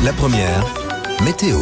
La première, météo.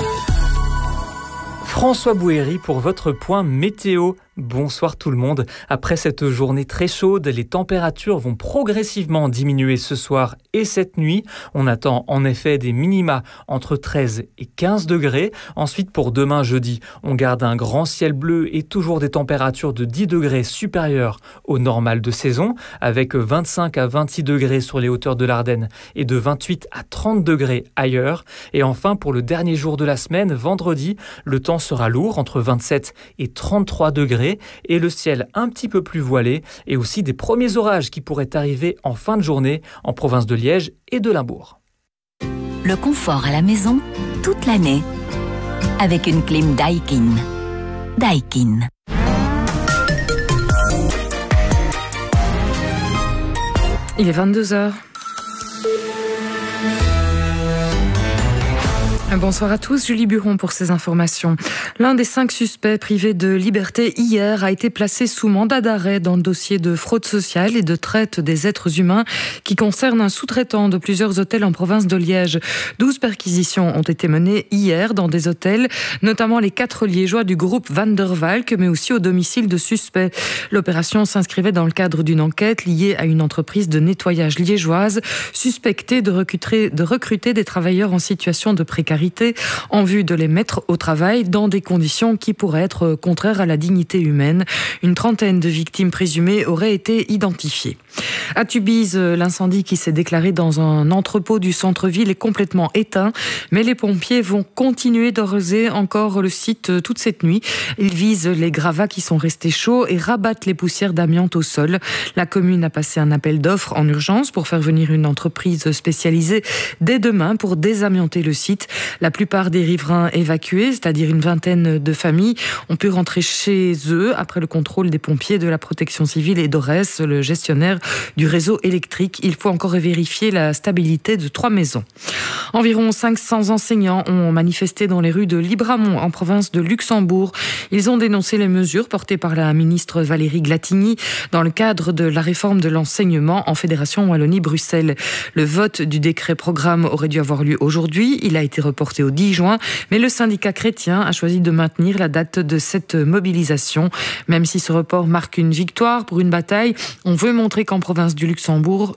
François Bouhéry pour votre point météo. Bonsoir tout le monde. Après cette journée très chaude, les températures vont progressivement diminuer ce soir et cette nuit. On attend en effet des minima entre 13 et 15 degrés. Ensuite, pour demain jeudi, on garde un grand ciel bleu et toujours des températures de 10 degrés supérieures au normal de saison, avec 25 à 26 degrés sur les hauteurs de l'Ardenne et de 28 à 30 degrés ailleurs. Et enfin, pour le dernier jour de la semaine, vendredi, le temps sera lourd entre 27 et 33 degrés et le ciel un petit peu plus voilé et aussi des premiers orages qui pourraient arriver en fin de journée en province de Liège et de Limbourg. Le confort à la maison toute l'année avec une clim Daikin. Daikin. Il est 22h. Bonsoir à tous, Julie Buron pour ces informations. L'un des 5 suspects privés de liberté hier a été placé sous mandat d'arrêt dans le dossier de fraude sociale et de traite des êtres humains qui concerne un sous-traitant de plusieurs hôtels en province de Liège. 12 perquisitions ont été menées hier dans des hôtels, notamment les 4 liégeois du groupe Van der Valk, mais aussi au domicile de suspects. L'opération s'inscrivait dans le cadre d'une enquête liée à une entreprise de nettoyage liégeoise suspectée de recruter des travailleurs en situation de précarité en vue de les mettre au travail dans des conditions qui pourraient être contraires à la dignité humaine. Une trentaine de victimes présumées auraient été identifiées. À Tubize, l'incendie qui s'est déclaré dans un entrepôt du centre-ville est complètement éteint, mais les pompiers vont continuer d'arroser encore le site toute cette nuit. Ils visent les gravats qui sont restés chauds et rabattent les poussières d'amiante au sol. La commune a passé un appel d'offres en urgence pour faire venir une entreprise spécialisée dès demain pour désamianter le site. La plupart des riverains évacués, c'est-à-dire une vingtaine de familles, ont pu rentrer chez eux après le contrôle des pompiers de la protection civile et d'Ores, le gestionnaire du réseau électrique. Il faut encore vérifier la stabilité de 3 maisons. Environ 500 enseignants ont manifesté dans les rues de Libramont, en province de Luxembourg. Ils ont dénoncé les mesures portées par la ministre Valérie Glatigny dans le cadre de la réforme de l'enseignement en Fédération Wallonie-Bruxelles. Le vote du décret programme aurait dû avoir lieu aujourd'hui. Il a été reporté au 10 juin, mais le syndicat chrétien a choisi de maintenir la date de cette mobilisation. Même si ce report marque une victoire pour une bataille, on veut montrer qu'en province de Luxembourg,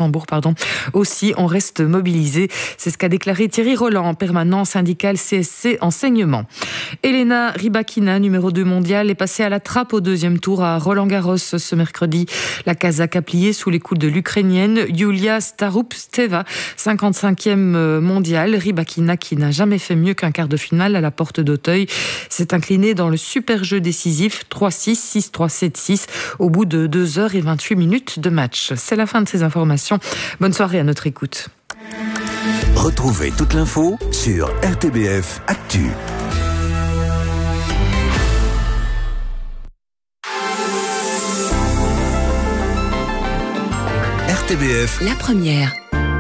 aussi on reste mobilisé. C'est ce qu'a déclaré Thierry Roland, permanent syndical CSC Enseignement. Elena Rybakina, numéro 2 mondiale, est passée à la trappe au 2e tour à Roland-Garros ce mercredi. La Kazakh a plié sous les coups de l'Ukrainienne Yulia Starupsteva, 55e mondiale. Rybakina, qui n'a jamais fait mieux qu'un quart de finale à la porte d'Auteuil, s'est inclinée dans le super jeu décisif 3-6, 6-3, 7-6 au bout de 2h28 de match. C'est la fin de ces informations. Bonne soirée à notre écoute. Retrouvez toute l'info sur RTBF Actu. RTBF, La première.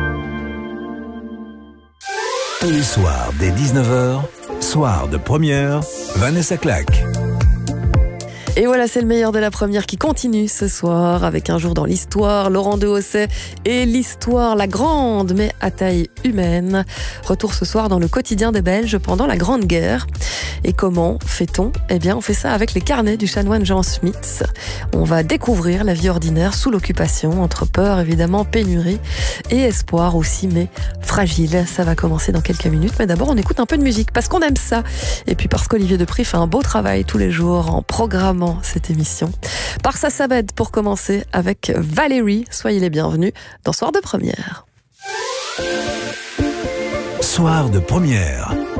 tous les soirs dès 19h, soir de première, Vanessa Claque. Et voilà, c'est le meilleur de la première qui continue ce soir avec un jour dans l'histoire. Laurent Dehaussais et l'histoire, la grande mais à taille humaine. Retour ce soir dans le quotidien des Belges pendant la Grande Guerre. Et comment fait-on ? Eh bien, on fait ça avec les carnets du chanoine Jean Smits. On va découvrir la vie ordinaire sous l'occupation, entre peur, évidemment, pénurie et espoir aussi, mais fragile. Ça va commencer dans quelques minutes. Mais d'abord, on écoute un peu de musique parce qu'on aime ça. Et puis parce qu'Olivier Depry fait un beau travail tous les jours en programmant cette émission. Par sa Sabed pour commencer avec Valérie. Soyez les bienvenus dans Soir de première. Soir de première.